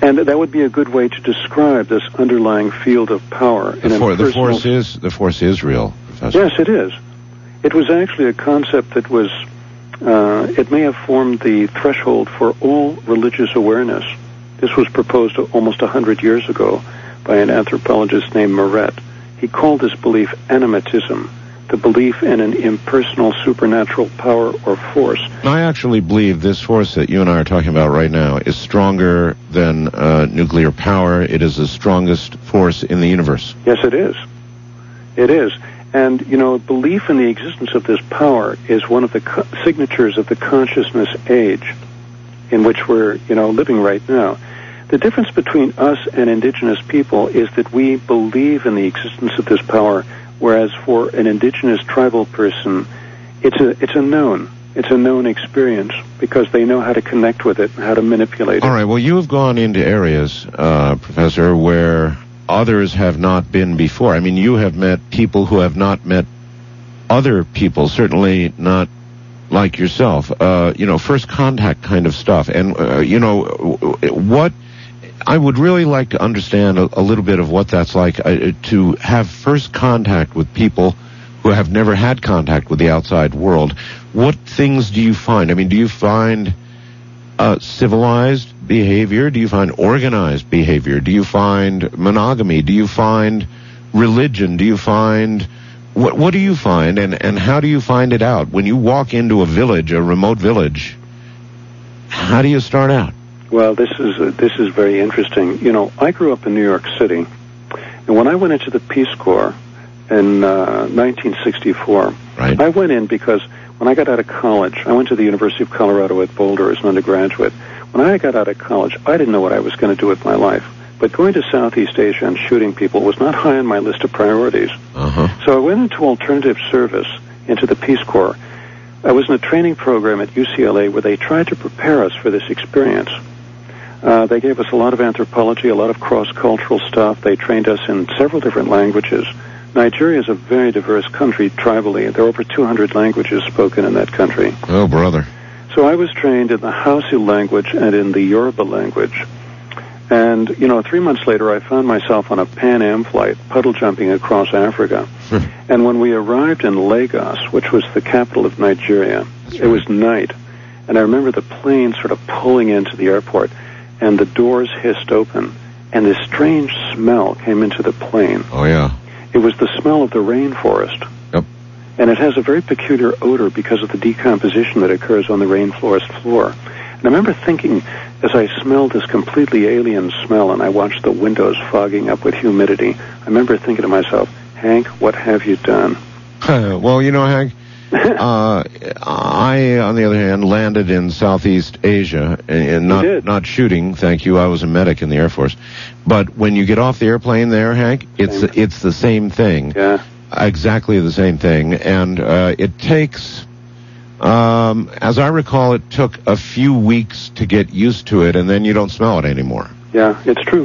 And that would be a good way to describe this underlying field of power. The force is real, Professor. Yes, it is. It was actually a concept that was, it may have formed the threshold for all religious awareness. This was proposed almost 100 years ago by an anthropologist named Maret. He called this belief animatism, the belief in an impersonal supernatural power or force. I actually believe this force that you and I are talking about right now is stronger than nuclear power. It is the strongest force in the universe. Yes, it is. It is. And, belief in the existence of this power is one of the signatures of the consciousness age in which we're, living right now. The difference between us and indigenous people is that we believe in the existence of this power, whereas for an indigenous tribal person, it's a known experience because they know how to connect with it and how to manipulate it. All right, well, you have gone into areas, Professor, where others have not been before. I mean, you have met people who have not met other people, certainly not like yourself, first contact kind of stuff. And, what I would really like to understand a little bit of what that's like to have first contact with people who have never had contact with the outside world. What things do you find? I mean, do you find civilized behavior? Do you find organized behavior? Do you find monogamy? Do you find religion? Do you find... What do you find, and how do you find it out? When you walk into a village, a remote village, how do you start out? Well, this is very interesting. I grew up in New York City, and when I went into the Peace Corps in 1964, right. I went in because when I got out of college, I went to the University of Colorado at Boulder as an undergraduate. When I got out of college, I didn't know what I was going to do with my life. But going to Southeast Asia and shooting people was not high on my list of priorities. Uh-huh. So I went into alternative service, into the Peace Corps. I was in a training program at UCLA where they tried to prepare us for this experience. They gave us a lot of anthropology, a lot of cross-cultural stuff. They trained us in several different languages. Nigeria is a very diverse country tribally. There are over 200 languages spoken in that country. Oh, brother. So I was trained in the Hausa language and in the Yoruba language. And, 3 months later, I found myself on a Pan Am flight, puddle jumping across Africa. And when we arrived in Lagos, which was the capital of Nigeria, it was night. And I remember the plane sort of pulling into the airport, and the doors hissed open, and this strange smell came into the plane. Oh, yeah. It was the smell of the rainforest. Yep. And it has a very peculiar odor because of the decomposition that occurs on the rainforest floor. And I remember thinking, as I smelled this completely alien smell and I watched the windows fogging up with humidity, I remember thinking to myself, Hank, what have you done? Well, Hank, I, on the other hand, landed in Southeast Asia, and not shooting, thank you, I was a medic in the Air Force. But when you get off the airplane there, Hank, it's the same thing. Yeah. Exactly the same thing. And it takes... as I recall, it took a few weeks to get used to it, and then you don't smell it anymore. Yeah, it's true.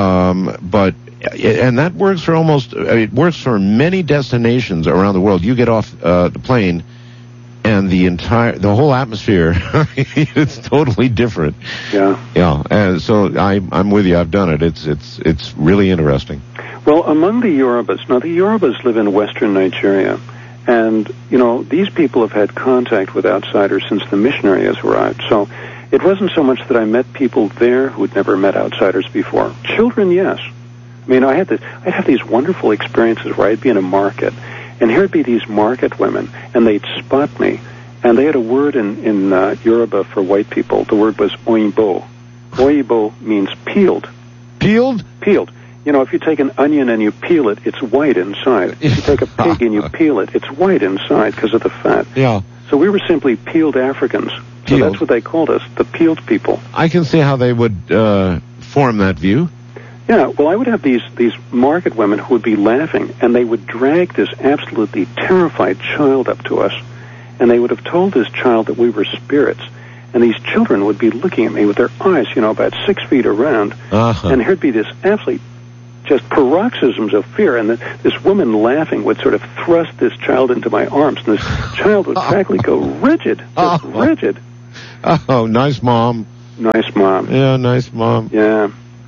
And that works for it works for many destinations around the world. You get off the plane, and the whole atmosphere, it's totally different. Yeah. Yeah. So I'm with you. I've done it. It's really interesting. Well, among the Yorubas, now the Yorubas live in western Nigeria. And, these people have had contact with outsiders since the missionaries arrived. So it wasn't so much that I met people there who had never met outsiders before. Children, yes. I mean, I'd have these wonderful experiences where I'd be in a market, and here'd be these market women, and they'd spot me. And they had a word in Yoruba for white people. The word was oyinbo. Oyinbo means peeled. Peeled? Peeled. If you take an onion and you peel it, it's white inside. If you take a pig and you peel it, it's white inside because of the fat. Yeah. So we were simply peeled Africans. So that's what they called us, the peeled people. I can see how they would form that view. Yeah, well, I would have these market women who would be laughing, and they would drag this absolutely terrified child up to us, and they would have told this child that we were spirits. And these children would be looking at me with their eyes, about 6 feet around, and there'd be this absolutely just paroxysms of fear, and this woman laughing would sort of thrust this child into my arms, and this child would practically go rigid, rigid. Oh, nice mom. Nice mom. Yeah, nice mom. Yeah.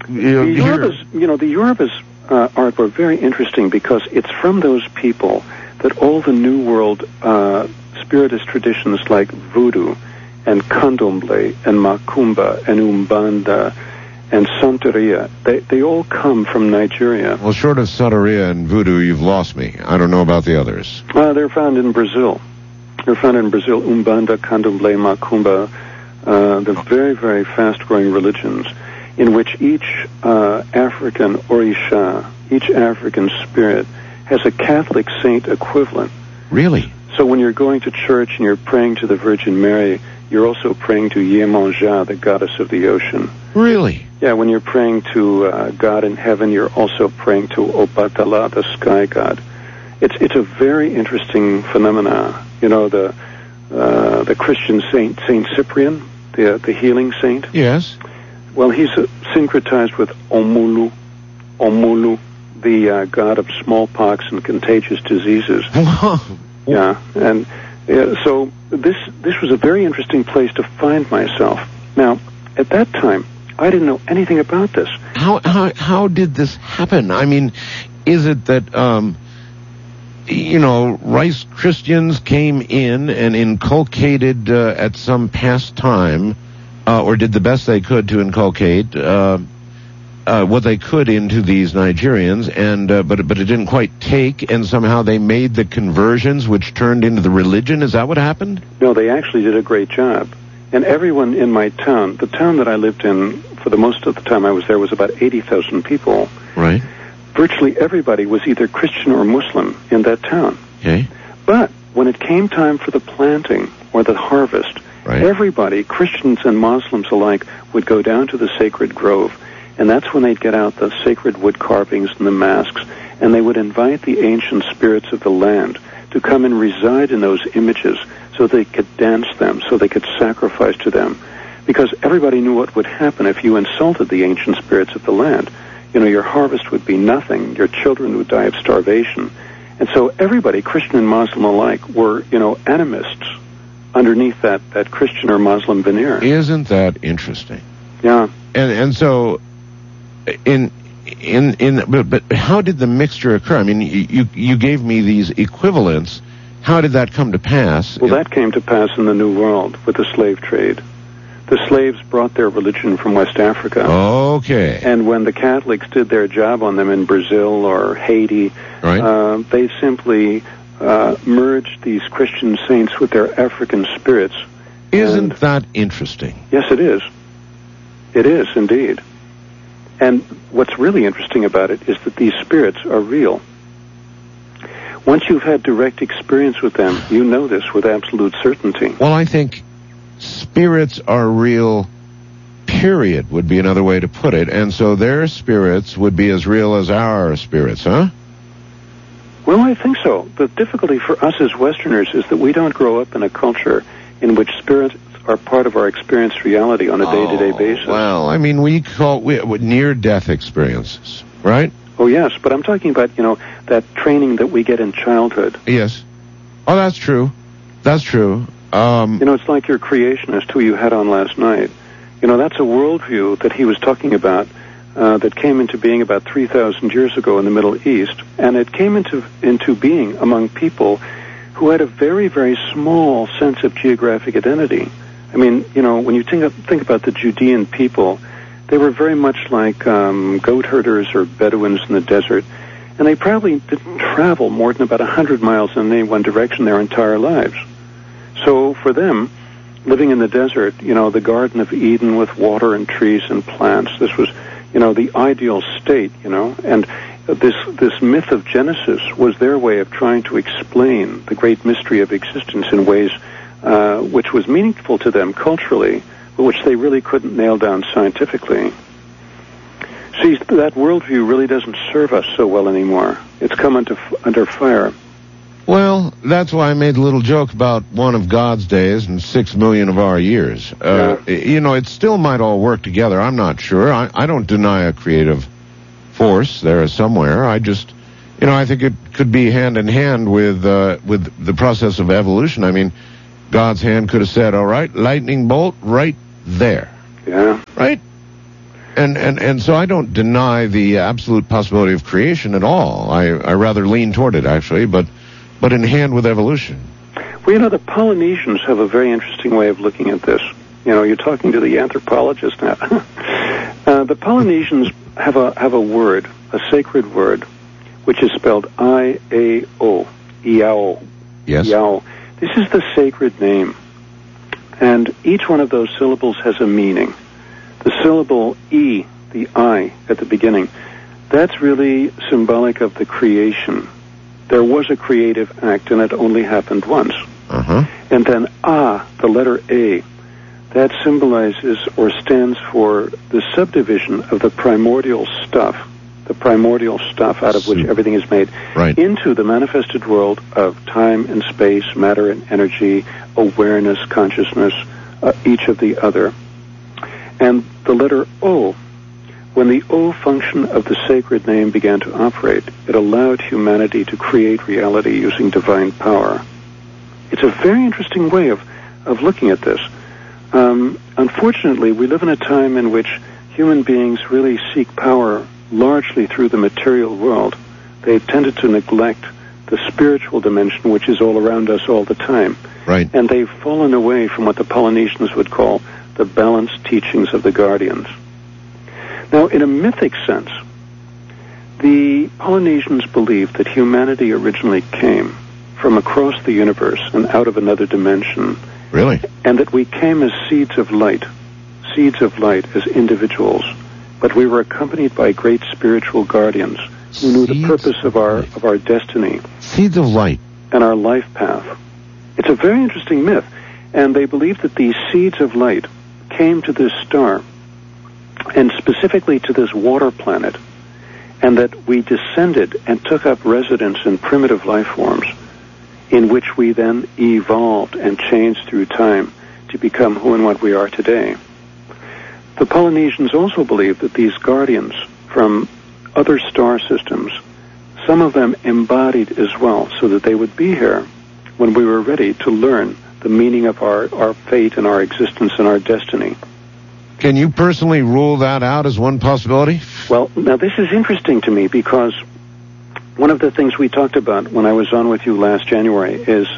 The Yorubas art were very interesting because it's from those people that all the New World spiritist traditions like voodoo and candomblé and macumba and umbanda and santeria, they all come from Nigeria. Well, short of santeria and voodoo, you've lost me. I don't know about the others. They're found in Brazil. They're found in Brazil, umbanda, candomblé, macumba. They're very, very fast-growing religions in which each African orisha, each African spirit, has a Catholic saint equivalent. Really? So when you're going to church and you're praying to the Virgin Mary, you're also praying to Yemanja, the goddess of the ocean. Really? Yeah, when you're praying to God in heaven, you're also praying to Obatala, the sky god. It's a very interesting phenomena. You know, the Christian saint, Saint Cyprian, the healing saint. Yes. Well, he's syncretized with Omulu, the god of smallpox and contagious diseases. Yeah, and so this was a very interesting place to find myself. Now, at that time, I didn't know anything about this. How did this happen? I mean, is it that Rice Christians came in and inculcated at some past time, or did the best they could to inculcate what they could into these Nigerians, and but it didn't quite take, and somehow they made the conversions, which turned into the religion? Is that what happened? No, they actually did a great job. And everyone in my town, the town that I lived in for the most of the time I was there, was about 80,000 people. Right. Virtually everybody was either Christian or Muslim in that town. Okay. But when it came time for the planting or the harvest, right, everybody, Christians and Muslims alike, would go down to the sacred grove. And that's when they'd get out the sacred wood carvings and the masks, and they would invite the ancient spirits of the land to come and reside in those images so they could dance them, so they could sacrifice to them. Because everybody knew what would happen if you insulted the ancient spirits of the land. You know, your harvest would be nothing. Your children would die of starvation. And so everybody, Christian and Muslim alike, were, animists underneath that Christian or Muslim veneer. Isn't that interesting? Yeah. And so, but how did the mixture occur? I mean, you gave me these equivalents. How did that come to pass? Well, that came to pass in the New World with the slave trade. The slaves brought their religion from West Africa. Okay. And when the Catholics did their job on them in Brazil or Haiti, right, they simply merged these Christian saints with their African spirits. Isn't that interesting? Yes, it is. It is, indeed. And what's really interesting about it is that these spirits are real. Once you've had direct experience with them, you know this with absolute certainty. Well, I think spirits are real, period, would be another way to put it. And so their spirits would be as real as our spirits, huh? Well, I think so. The difficulty for us as Westerners is that we don't grow up in a culture in which spirits are part of our experienced reality on a day-to-day basis. Well, I mean, we near-death experiences, right? Oh, yes, but I'm talking about, that training that we get in childhood. Yes. Oh, that's true. That's true. It's like your creationist who you had on last night. That's a worldview that he was talking about that came into being about 3,000 years ago in the Middle East, and it came into being among people who had a very, very small sense of geographic identity. I mean, when you think about the Judean people, they were very much like goat herders or Bedouins in the desert, and they probably didn't travel more than about 100 miles in any one direction their entire lives. So for them, living in the desert, the Garden of Eden with water and trees and plants, this was, the ideal state, and this myth of Genesis was their way of trying to explain the great mystery of existence in ways which was meaningful to them culturally, but which they really couldn't nail down scientifically. See, that worldview really doesn't serve us so well anymore. It's come under fire. Well, that's why I made a little joke about one of God's days and 6 million of our years. It still might all work together. I'm not sure. I don't deny a creative force there somewhere. I just, I think it could be hand in hand with the process of evolution. I mean, God's hand could have said, all right, lightning bolt right there. Yeah. Right? And so I don't deny the absolute possibility of creation at all. I rather lean toward it, actually, but in hand with evolution. Well, the Polynesians have a very interesting way of looking at this. You're talking to the anthropologist now. The Polynesians have a word, a sacred word, which is spelled I-A-O, Iao. Yes. Iao. This is the sacred name. And each one of those syllables has a meaning. The syllable E, the I at the beginning, that's really symbolic of the creation. There was a creative act, and it only happened once. Uh-huh. And then the letter A, that symbolizes or stands for the subdivision of the primordial stuff out of which everything is made, right, into the manifested world of time and space, matter and energy, awareness, consciousness, each of the other. And the letter O, when the O function of the sacred name began to operate, it allowed humanity to create reality using divine power. It's a very interesting way of looking at this. Unfortunately, we live in a time in which human beings really seek power largely through the material world. They've tended to neglect the spiritual dimension, which is all around us all the time. Right. And they've fallen away from what the Polynesians would call the balanced teachings of the guardians. Now, in a mythic sense, the Polynesians believed that humanity originally came from across the universe and out of another dimension. Really? And that we came as seeds of light as individuals, but we were accompanied by great spiritual guardians who knew the purpose of our destiny. Seeds of light. And our life path. It's a very interesting myth, and they believe that these seeds of light came to this star, and specifically to this water planet, and that we descended and took up residence in primitive life forms, in which we then evolved and changed through time to become who and what we are today. The Polynesians also believe that these guardians from other star systems, some of them embodied as well, so that they would be here when we were ready to learn the meaning of our fate and our existence and our destiny. Can you personally rule that out as one possibility? Well, now this is interesting to me because one of the things we talked about when I was on with you last January is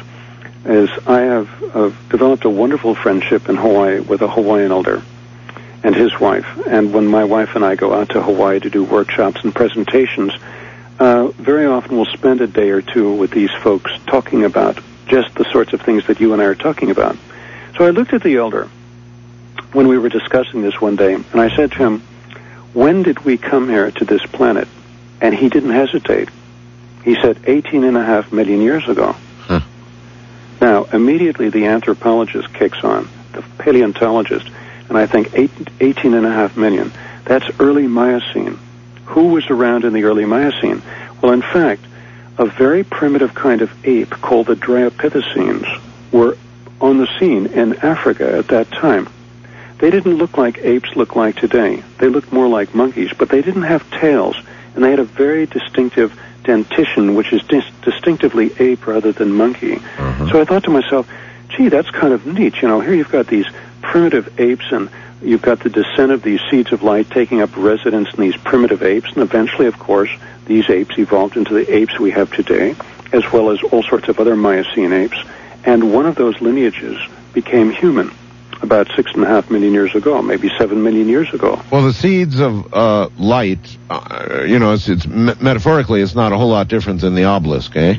I have developed a wonderful friendship in Hawaii with a Hawaiian elder and his wife. And when my wife and I go out to Hawaii to do workshops and presentations, very often we'll spend a day or two with these folks talking about just the sorts of things that you and I are talking about. So I looked at the elder when we were discussing this one day, and I said to him, when did we come here to this planet? And he didn't hesitate. He said 18.5 million years ago. Huh. Now, immediately the anthropologist kicks on, the paleontologist, and I think 18.5 million. That's early Miocene. Who was around in the early Miocene? Well, in fact, a very primitive kind of ape called the Dryopithecines were on the scene in Africa at that time. They didn't look like apes look like today. They looked more like monkeys, but they didn't have tails, and they had a very distinctive dentition, which is distinctively ape rather than monkey. Uh-huh. So I thought to myself, gee, that's kind of neat. Here you've got these primitive apes, and you've got the descent of these seeds of light taking up residence in these primitive apes, and eventually, of course, these apes evolved into the apes we have today, as well as all sorts of other Miocene apes, and one of those lineages became human about 6.5 million years ago, maybe 7 million years ago. Well, the seeds of light, it's metaphorically, it's not a whole lot different than the obelisk, eh?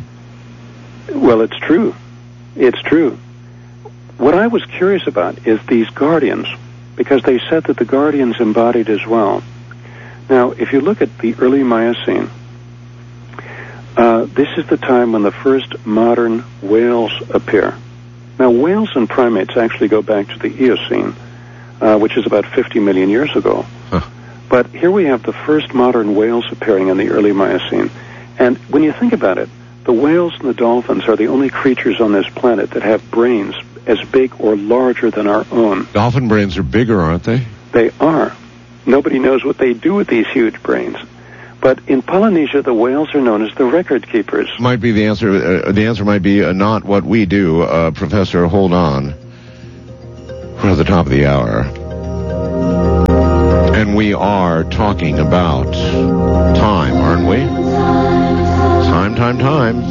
Well, it's true. It's true. What I was curious about is these guardians, because they said that the guardians embodied as well. Now, if you look at the early Miocene, this is the time when the first modern whales appear. Now, whales and primates actually go back to the Eocene, which is about 50 million years ago. Huh. But here we have the first modern whales appearing in the early Miocene. And when you think about it, the whales and the dolphins are the only creatures on this planet that have brains as big or larger than our own. Dolphin brains are bigger, aren't they? They are. Nobody knows what they do with these huge brains. But in Polynesia, the whales are known as the record keepers. Might be the answer. The answer might be not what we do. Professor, hold on. We're at the top of the hour. And we are talking about time, aren't we? Time.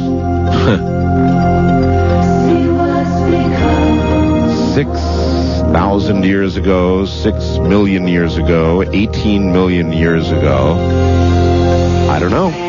6,000 years ago, 6 million years ago, 18 million years ago. I don't know.